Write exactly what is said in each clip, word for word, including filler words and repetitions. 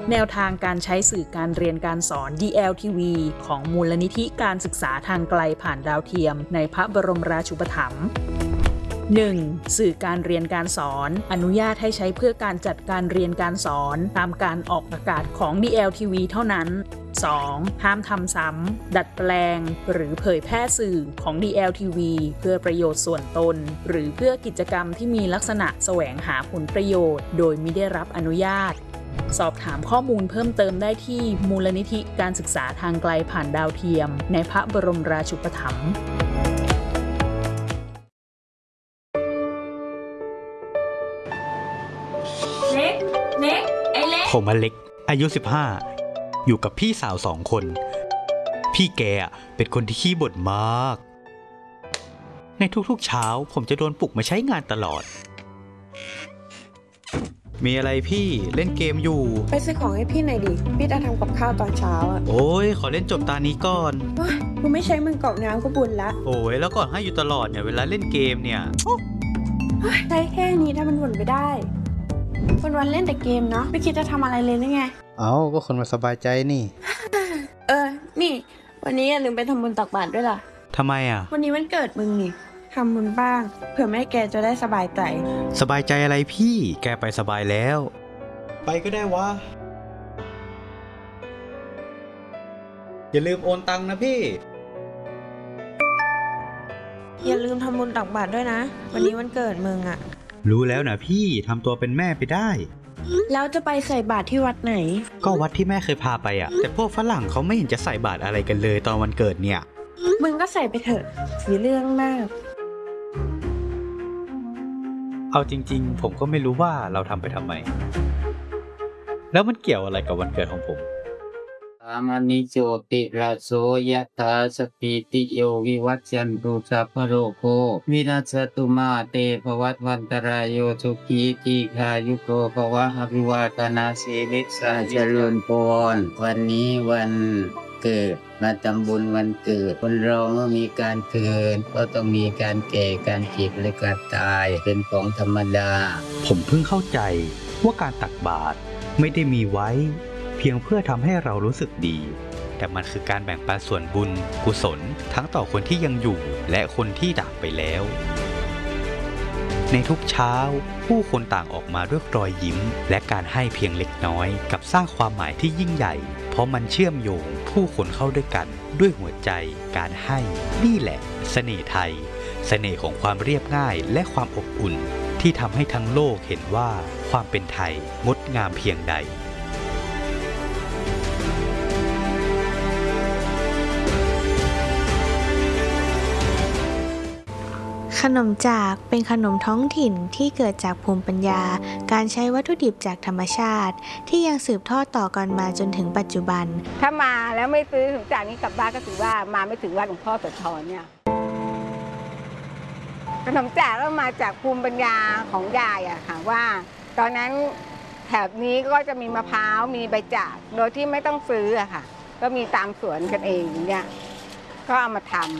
แนวทางการใช้สื่อการเรียนการสอน ดี แอล ที วี ของมูลนิธิการศึกษาทางไกลผ่านดาวเทียมในพระบรมราชูปถัมภ์ หนึ่ง. สื่อการเรียนการสอนอนุญาตให้ใช้เพื่อการจัดการเรียนการสอนตามการออกอากาศของ ดี แอล ที วี เท่านั้น สอง. ห้ามทำซ้ำดัดแปลงหรือเผยแพร่สื่อของ ดี แอล ที วี เพื่อประโยชน์ส่วนตนหรือเพื่อกิจกรรมที่มีลักษณะแสวงหาผลประโยชน์โดยมิได้รับอนุญาตสอบถามข้อมูลเพิ่มเติมได้ที่มูลนิธิการศึกษาทางไกลผ่านดาวเทียมในพระบรมราชูปถัมภ์เล็กเล็กไอ้เล็กผมอเล็กอายุสิบห้าอยู่กับพี่สาวสองคนพี่แกเป็นคนที่ขี้บ่นมากในทุกๆเช้าผมจะโดนปลุกมาใช้งานตลอดมีอะไรพี่เล่นเกมอยู่ไปซื้อของให้พี่หน่อยดิพี่จะทำกับข้าวตอนเช้าอ่ะโอ้ยขอเล่นจบตานี้ก่อนว้ากูไม่ใช้มึงกรอกน้ำก็บุญละโอ้ยแล้วก่อนให้อยู่ตลอดเนี่ยเวลาเล่นเกมเนี่ยใช้แค่นี้ถ้ามันบ่นไปได้วันวันเล่นแต่เกมเนาะไม่คิดจะทำอะไรเลยหรือไงเอ้าก็คนมาสบายใจนี่เออนี่วันนี้อย่าลืมไปทำบุญตักบาตรด้วยล่ะทำไมอ่ะวันนี้วันเกิดมึงนี่ทำบุญบ้างเผื่อแม่แกจะได้สบายใจสบายใจอะไรพี่แกไปสบายแล้วไปก็ได้วะอย่าลืมโอนตังค์นะพี่อย่าลืมทำบุญตักบาตรด้วยนะวันนี้วันเกิดมึงอ่ะรู้แล้วนะพี่ทำตัวเป็นแม่ไปได้แล้วจะไปใส่บาตรที่วัดไหนก็วัดที่แม่เคยพาไปอ่ะแต่พวกฝรั่งเขาไม่เห็นจะใส่บาตรอะไรกันเลยตอนวันเกิดเนี่ยมึงก็ใส่ไปเถอะสีเรื่องมากเอาจริงๆผมก็ไม่รู้ว่าเราทำไปทำไมแล้วมันเกี่ยวอะไรกับวันเกิดของผมสามานิโจติราโสยะถาสปิติโยวิวัชชันตุสัพพโรโควินัสตุมาเตภวัตวันตรายโยสุขีทีฆายุโกภวะอภิวาทนาสีลิสาเจริญพรวันนี้วันเกิดมาทำบุญวันเกิดคนเราเมื่อมีการเกิดก็ต้องมีการแก่การเจ็บและการตายเป็นของธรรมดาผมเพิ่งเข้าใจว่าการตักบาตรไม่ได้มีไว้เพียงเพื่อทำให้เรารู้สึกดีแต่มันคือการแบ่งปันส่วนบุญกุศลทั้งต่อคนที่ยังอยู่และคนที่จากไปแล้วในทุกเช้าผู้คนต่างออกมาด้วยรอยยิ้มและการให้เพียงเล็กน้อยกับสร้างความหมายที่ยิ่งใหญ่เพราะมันเชื่อมโยงผู้คนเข้าด้วยกันด้วยหัวใจการให้นี่แหละเสน่ห์ไทยเสน่ห์ของความเรียบง่ายและความอบอุ่นที่ทำให้ทั้งโลกเห็นว่าความเป็นไทยงดงามเพียงใดขนมจากเป็นขนมท้องถิ่นที่เกิดจากภูมิปัญญาการใช้วัตถุดิบจากธรรมชาติที่ยังสืบทอดต่อกันมาจนถึงปัจจุบันถ้ามาแล้วไม่ซื้อขนมจากนี้กลับบ้านก็ถือว่ามาไม่ถึงวัดหลวงพ่อโสธรเนี่ยขนมจากก็มาจากภูมิปัญญาของยายอะค่ะว่าตอนนั้นแถบนี้ก็จะมีมะพร้าวมีใบจากโดยที่ไม่ต้องซื้ออะค่ะก็มีตามสวนกันเองเนี่ยก็เอามาทำ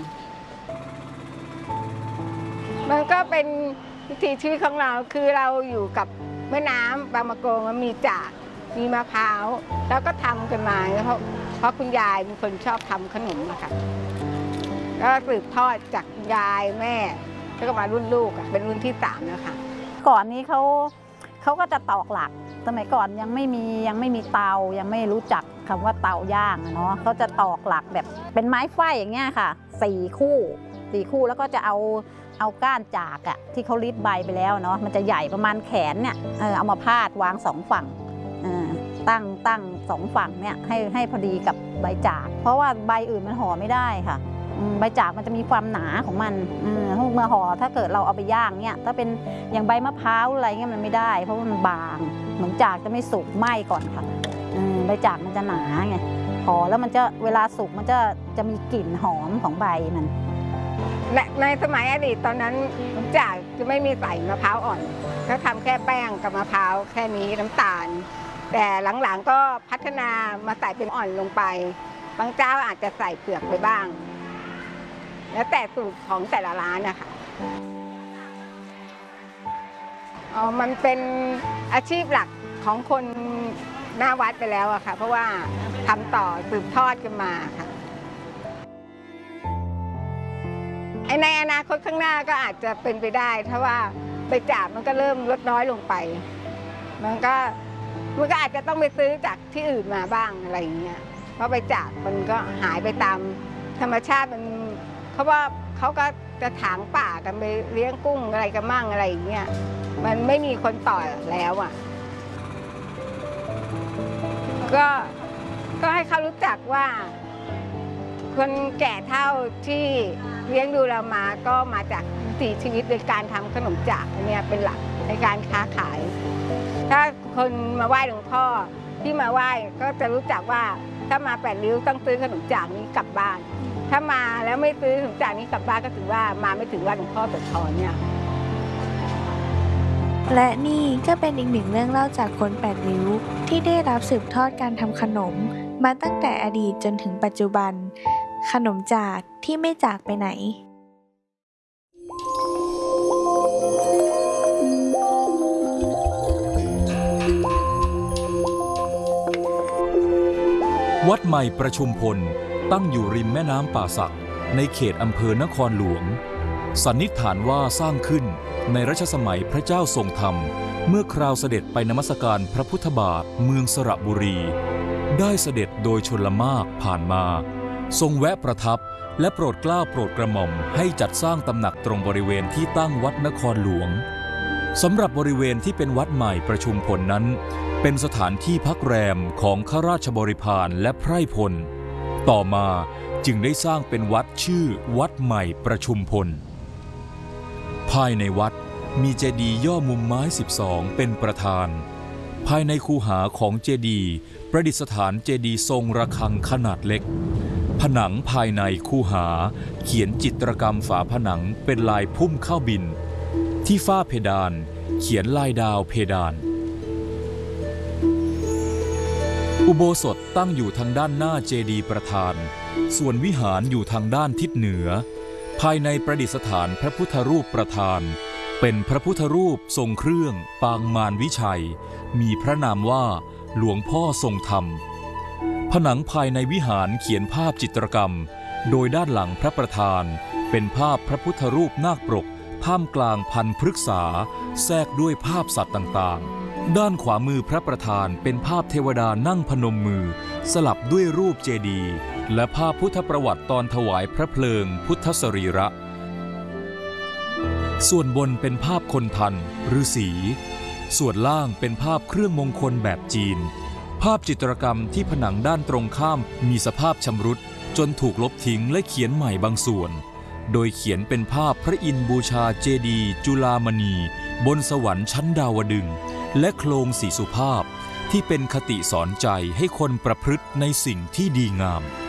มันก็เป็นวิถีชีวิตของเราคือเราอยู่กับแม่น้ำบางมะกงมันมีจากมีมะพร้าวแล้วก็ทำกันมาเพราะเพราะคุณยายเป็นคนชอบทำขนมอะค่ะก็สืบทอดจากยายแม่แล้วก็มารุ่นลูกอะเป็นรุ่นที่สามแล้วค่ะก่อนนี้เขาเขาก็จะตอกหลักสมัยก่อนยังไม่มียังไม่มีเตายังไม่รู้จักคำว่าเตาย่างเนาะเขาจะตอกหลักแบบเป็นไม้ไฟอย่างเงี้ยค่ะสี่คู่สี่คู่แล้วก็จะเอาเอาก้านจากอะที่เขาริดใบไปแล้วเนาะมันจะใหญ่ประมาณแขนเนี่ยเออเอามาพาดวางสองฝั่งตั้งตั้งสองฝั่งเนี่ยให้ให้พอดีกับใบจากเพราะว่าใบอื่นมันห่อไม่ได้ค่ะใบจากมันจะมีความหนาของมันเมื่อห่อถ้าเกิดเราเอาไปย่างเนี่ยถ้าเป็นอย่างใบมะพร้าวอะไรเงี้ยมันไม่ได้เพราะมันบางเหมือนจากจะไม่สุกไหม้ก่อนค่ะใบจากมันจะหนาไงห่อแล้วมันจะเวลาสุกมันจะจะมีกลิ่นหอมของใบมันในสมัยอดีตตอนนั้นจากจะไม่มีใส่มะพร้าวอ่อนก็ทำแค่แป้งกับมะพร้าวแค่นี้น้ำตาลแต่หลังๆก็พัฒนามาใส่เป็นอ่อนลงไปบางเจ้าอาจจะใส่เปลือกไปบ้างแล้วแต่สูตรของแต่ละร้านนะคะอ๋อมันเป็นอาชีพหลักของคนหน้าวัดไปแล้วอะค่ะเพราะว่าทำต่อสืบทอดกันมาค่ะในอนาคตข้างหน้าก็อาจจะเป็นไปได้ถ้าว่าไปจับมันก็เริ่มลดน้อยลงไปมันก็มันก็อาจจะต้องไปซื้อจากที่อื่นมาบ้างอะไรอย่างเงี้ยเพราะไปจับมันก็หายไปตามธรรมชาติมันเขาว่าเขาก็จะถางป่ากันไปเลี้ยงกุ้งอะไรกันมั่งอะไรอย่างเงี้ยมันไม่มีคนต่อแล้วอ่ะก็ก็ให้เขารู้จักว่าคนแก่เฒ่าที่เลี้ยงดูเรามาก็มาจากวิถีชีวิตโดยการทำขนมจากอันนี้เป็นหลักในการค้าขายถ้าคนมาไหว้หลวงพ่อที่มาไหว้ก็จะรู้จักว่าถ้ามาแปดริ้วต้องซื้อขนมจากนี้กลับบ้านถ้ามาแล้วไม่ซื้อขนมจากนี้กลับบ้านก็ถือว่ามาไม่ถึงวัดหลวงพ่อโสธรเนี่ยและนี่ก็เป็นอีกหนึ่งเรื่องเล่าจากคนแปดริ้วที่ได้รับสืบทอดการทำขนมมาตั้งแต่อดีตจนถึงปัจจุบันขนมจากที่ไม่จากไปไหนวัดใหม่ประชุมพลตั้งอยู่ริมแม่น้ำป่าสักในเขตอำเภอนครหลวงสันนิษฐานว่าสร้างขึ้นในรัชสมัยพระเจ้าทรงธรรมเมื่อคราวเสด็จไปนมัสการพระพุทธบาทเมืองสระบุรีได้เสด็จโดยชลมากผ่านมาทรงแวะประทับและโปรดเกล้าโปรดกระหม่อมให้จัดสร้างตำหนักตรงบริเวณที่ตั้งวัดนครหลวงสำหรับบริเวณที่เป็นวัดใหม่ประชุมพลนั้นเป็นสถานที่พักแรมของข้าราชบริพารและไพร่พลต่อมาจึงได้สร้างเป็นวัดชื่อวัดใหม่ประชุมพลภายในวัดมีเจดีย์ย่อมุมไม้สิบสองเป็นประธานภายในคูหาของเจดีย์ประดิษฐานเจดีย์ทรงระฆังขนาดเล็กผนังภายในคูหาเขียนจิตรกรรมฝาผนังเป็นลายพุ่มข้าวบินที่ฝ้าเพดานเขียนลายดาวเพดานอุโบสถตั้งอยู่ทางด้านหน้าเจดีย์ประธานส่วนวิหารอยู่ทางด้านทิศเหนือภายในประดิษฐานพระพุทธรูปประธานเป็นพระพุทธรูปทรงเครื่องปางมารวิชัยมีพระนามว่าหลวงพ่อทรงธรรมผนังภายในวิหารเขียนภาพจิตรกรรมโดยด้านหลังพระประธานเป็นภาพพระพุทธรูปนาคปรกท่ามกลางพันธุ์พฤกษาแทรกด้วยภาพสัตว์ต่างๆด้านขวามือพระประธานเป็นภาพเทวดานั่งพนมมือสลับด้วยรูปเจดีย์และภาพพุทธประวัติตอนถวายพระเพลิงพุทธสรีระส่วนบนเป็นภาพคนทันฤาษีส่วนล่างเป็นภาพเครื่องมงคลแบบจีนภาพจิตรกรรมที่ผนังด้านตรงข้ามมีสภาพชำรุดจนถูกลบทิ้งและเขียนใหม่บางส่วนโดยเขียนเป็นภาพพระอินทร์บูชาเจดีย์จุฬามณีบนสวรรค์ชั้นดาวดึงส์และโครงสีสุภาพที่เป็นคติสอนใจให้คนประพฤติในสิ่งที่ดีงาม